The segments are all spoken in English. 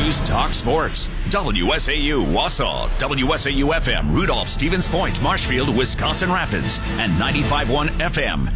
News Talk Sports. WSAU Wausau, WSAU FM Rudolph, Stevens Point, Marshfield, Wisconsin Rapids, and 95.1 FM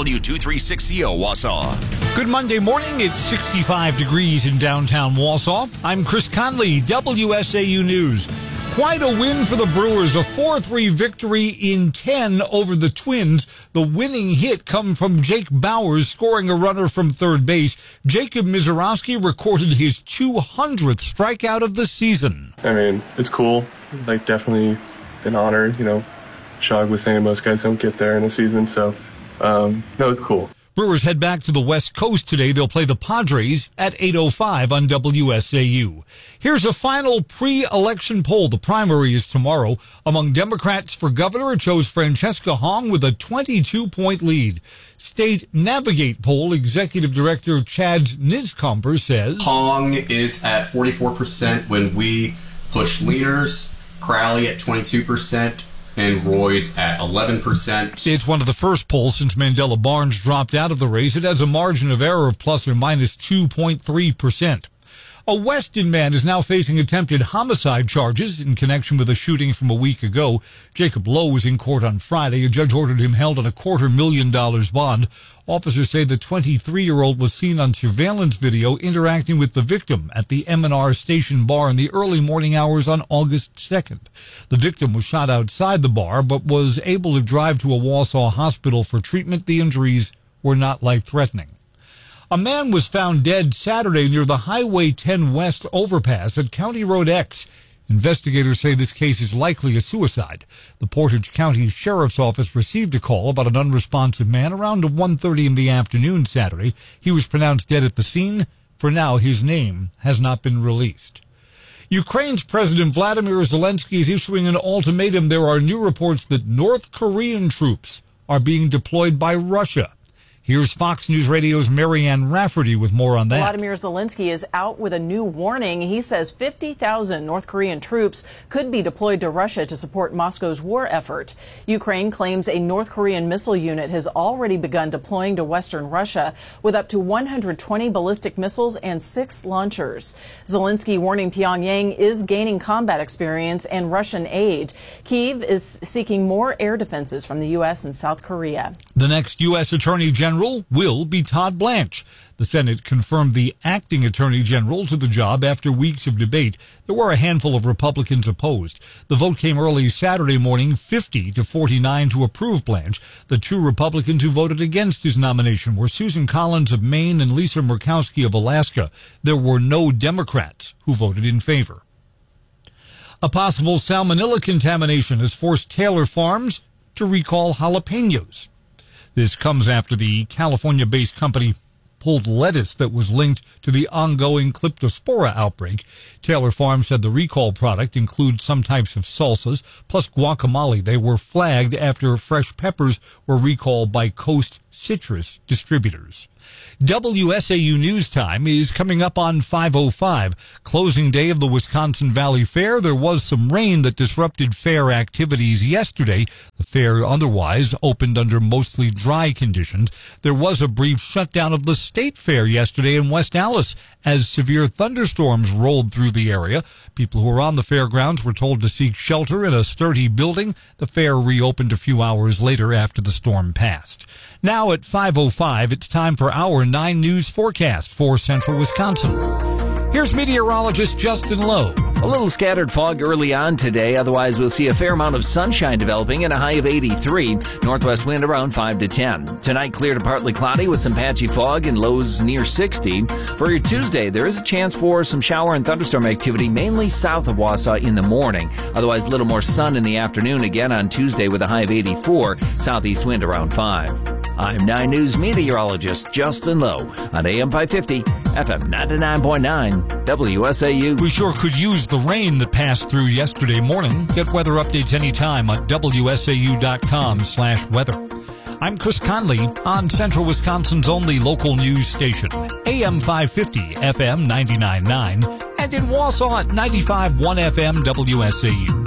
W236CO Wausau. Good Monday morning. It's 65 degrees in downtown Wausau. I'm Chris Conley, WSAU News. Quite a win for the Brewers, a 4-3 victory in 10 over the Twins. The winning hit come from Jake Bauers scoring a runner from third base. Jacob Misiorowski recorded his 200th strikeout of the season. I mean, it's cool. Like, definitely an honor. You know, Shog was saying most guys don't get there in a season, so, no, it's cool. Brewers head back to the West Coast today. They'll play the Padres at 8:05 on WSAU. Here's a final pre-election poll. The primary is tomorrow. Among Democrats for governor, it shows Francesca Hong with a 22-point lead. State Navigate poll executive director Chad Niscomber says Hong is at 44% when we push leaders, Crowley at 22%, and Roy's at 11%. It's one of the first polls since Mandela Barnes dropped out of the race. It has a margin of error of plus or minus 2.3%. A Weston man is now facing attempted homicide charges in connection with a shooting from a week ago. Jacob Lowe was in court on Friday. A judge ordered him held on a $250,000 bond. Officers say the 23-year-old was seen on surveillance video interacting with the victim at the M&R Station Bar in the early morning hours on August 2nd. The victim was shot outside the bar but was able to drive to a Wausau hospital for treatment. The injuries were not life-threatening. A man was found dead Saturday near the Highway 10 West overpass at County Road X. Investigators say this case is likely a suicide. The Portage County Sheriff's Office received a call about an unresponsive man around 1:30 in the afternoon Saturday. He was pronounced dead at the scene. For now, his name has not been released. Ukraine's President Vladimir Zelensky is issuing an ultimatum. There are new reports that North Korean troops are being deployed by Russia. Here's Fox News Radio's Marianne Rafferty with more on that. Vladimir Zelensky is out with a new warning. He says 50,000 North Korean troops could be deployed to Russia to support Moscow's war effort. Ukraine claims a North Korean missile unit has already begun deploying to western Russia with up to 120 ballistic missiles and 6 launchers. Zelensky warning Pyongyang is gaining combat experience and Russian aid. Kyiv is seeking more air defenses from the U.S. and South Korea. The next U.S. Attorney General will be Todd Blanche. The Senate confirmed the acting Attorney General to the job after weeks of debate. There were a handful of Republicans opposed. The vote came early Saturday morning, 50-49 to approve Blanche. The 2 Republicans who voted against his nomination were Susan Collins of Maine and Lisa Murkowski of Alaska. There were no Democrats who voted in favor. A possible salmonella contamination has forced Taylor Farms to recall jalapenos. This comes after the California-based company pulled lettuce that was linked to the ongoing Cryptospora outbreak. Taylor Farms said the recall product includes some types of salsas, plus guacamole. They were flagged after fresh peppers were recalled by Coast Citrus distributors. WSAU News Time is coming up on 5:05. Closing day of the Wisconsin Valley Fair. There was some rain that disrupted fair activities yesterday. The fair otherwise opened under mostly dry conditions. There was a brief shutdown of the State Fair yesterday in West Allis as severe thunderstorms rolled through the area. People who were on the fairgrounds were told to seek shelter in a sturdy building. The fair reopened a few hours later after the storm passed. Now at 5:05, it's time for our 9 News forecast for central Wisconsin. Here's meteorologist Justin Lowe. A little scattered fog early on today. Otherwise, we'll see a fair amount of sunshine developing and a high of 83. Northwest wind around 5 to 10. Tonight, clear to partly cloudy with some patchy fog and lows near 60. For your Tuesday, there is a chance for some shower and thunderstorm activity, mainly south of Wausau in the morning. Otherwise, a little more sun in the afternoon again on Tuesday with a high of 84. Southeast wind around 5. I'm 9 News meteorologist Justin Lowe on AM 550, FM 99.9, WSAU. We sure could use the rain that passed through yesterday morning. Get weather updates anytime on WSAU.com/weather. I'm Chris Conley on Central Wisconsin's only local news station, AM 550, FM 99.9, and in Wausau at 95.1 FM WSAU.